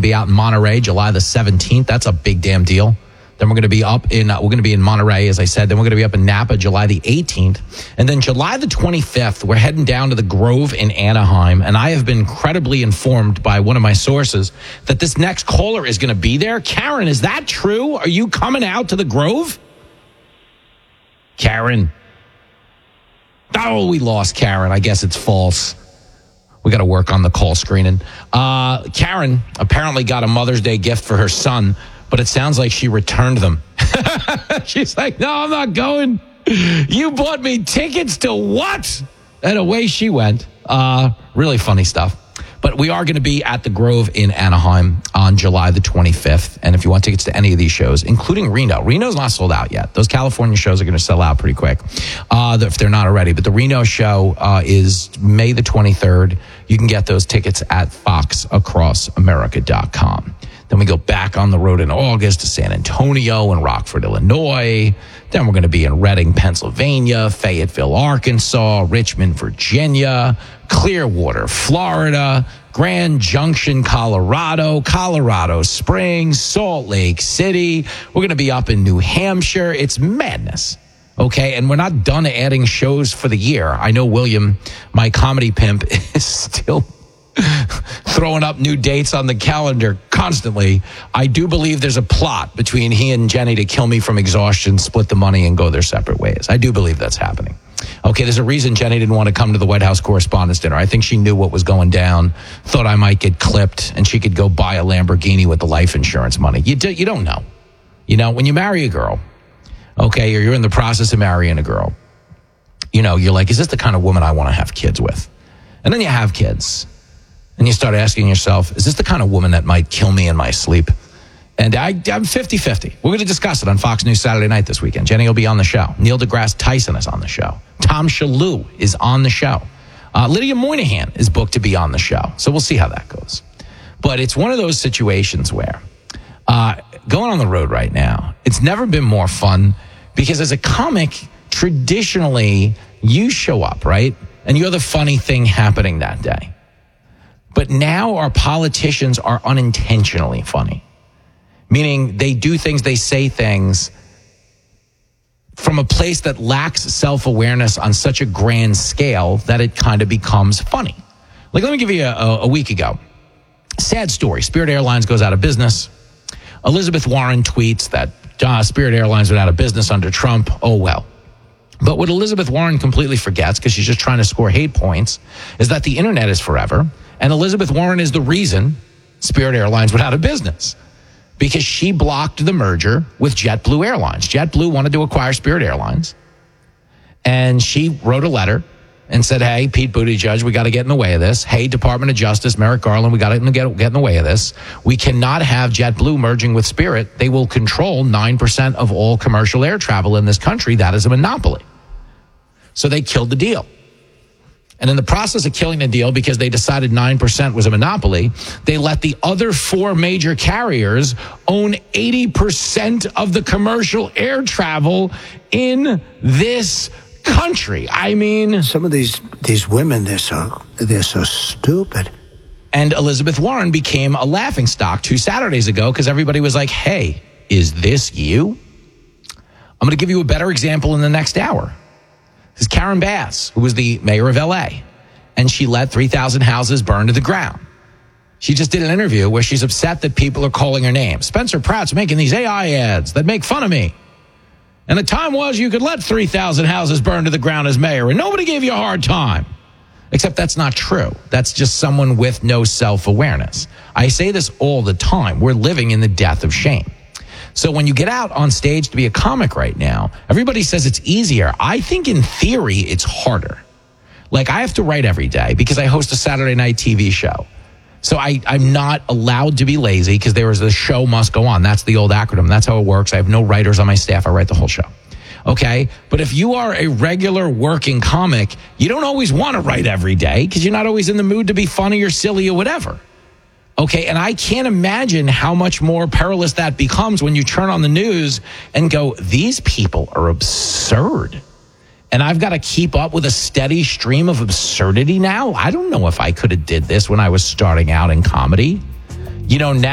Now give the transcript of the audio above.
be out in Monterey July the 17th. That's a big damn deal. Then we're going to be in Monterey, as I said. Then we're going to be up in Napa July the 18th. And then July the 25th, we're heading down to the Grove in Anaheim. And I have been incredibly informed by one of my sources that this next caller is going to be there. Karen, is that true? Are you coming out to the Grove? Karen. Oh, we lost Karen. I guess it's false. We got to work on the call screening. Karen apparently got a Mother's Day gift for her son, but it sounds like she returned them. She's like, no, I'm not going. You bought me tickets to what? And away she went. Really funny stuff. But we are going to be at the Grove in Anaheim on July the 25th. And if you want tickets to any of these shows, including Reno's not sold out yet. Those California shows are going to sell out pretty quick if they're not already. But the Reno show is May the 23rd. You can get those tickets at foxacrossamerica.com. Then we go back on the road in August to San Antonio and Rockford, Illinois. Then we're going to be in Reading, Pennsylvania, Fayetteville, Arkansas, Richmond, Virginia, Clearwater, Florida, Grand Junction, Colorado, Colorado Springs, Salt Lake City. We're going to be up in New Hampshire. It's madness. Okay, and we're not done adding shows for the year. I know William, my comedy pimp, is still throwing up new dates on the calendar constantly. I do believe there's a plot between he and Jenny to kill me from exhaustion, split the money, and go their separate ways. I do believe that's happening. Okay, there's a reason Jenny didn't want to come to the White House Correspondents' Dinner. I think she knew what was going down, thought I might get clipped, and she could go buy a Lamborghini with the life insurance money. You don't know. You know, when you marry a girl, okay, or you're in the process of marrying a girl, you know, you're like, is this the kind of woman I want to have kids with? And then you have kids. And you start asking yourself, is this the kind of woman that might kill me in my sleep? And I'm 50-50. We're going to discuss it on Fox News Saturday night this weekend. Jenny will be on the show. Neil deGrasse Tyson is on the show. Tom Shalhoub is on the show. Lydia Moynihan is booked to be on the show. So we'll see how that goes. But it's one of those situations where going on the road right now, it's never been more fun because as a comic, traditionally, you show up, right? And you're the funny thing happening that day. But now our politicians are unintentionally funny, meaning they do things, they say things from a place that lacks self-awareness on such a grand scale that it kind of becomes funny. Like, let me give you a week ago. Sad story. Spirit Airlines goes out of business. Elizabeth Warren tweets that Spirit Airlines went out of business under Trump. Oh, well. But what Elizabeth Warren completely forgets, because she's just trying to score hate points, is that the internet is forever. And Elizabeth Warren is the reason Spirit Airlines went out of business because she blocked the merger with JetBlue Airlines. JetBlue wanted to acquire Spirit Airlines. And she wrote a letter and said, hey, Pete Buttigieg, we got to get in the way of this. Hey, Department of Justice, Merrick Garland, we got to get in the way of this. We cannot have JetBlue merging with Spirit. They will control 9% of all commercial air travel in this country. That is a monopoly. So they killed the deal. And in the process of killing the deal, because they decided 9% was a monopoly, they let the other four major carriers own 80% of the commercial air travel in this country. I mean, some of these women, they're so stupid. And Elizabeth Warren became a laughingstock 2 Saturdays ago because everybody was like, hey, is this you? I'm going to give you a better example in the next hour. This is Karen Bass, who was the mayor of L.A., and she let 3,000 houses burn to the ground. She just did an interview where she's upset that people are calling her names. Spencer Pratt's making these AI ads that make fun of me. And the time was you could let 3,000 houses burn to the ground as mayor, and nobody gave you a hard time. Except that's not true. That's just someone with no self-awareness. I say this all the time. We're living in the death of shame. So when you get out on stage to be a comic right now, everybody says it's easier. I think in theory, it's harder. Like, I have to write every day because I host a Saturday night TV show. So I'm not allowed to be lazy because there is the show must go on. That's the old acronym. That's how it works. I have no writers on my staff. I write the whole show. Okay? But if you are a regular working comic, you don't always want to write every day because you're not always in the mood to be funny or silly or whatever. Okay, and I can't imagine how much more perilous that becomes when you turn on the news and go, these people are absurd. And I've got to keep up with a steady stream of absurdity now. I don't know if I could have did this when I was starting out in comedy. You know, now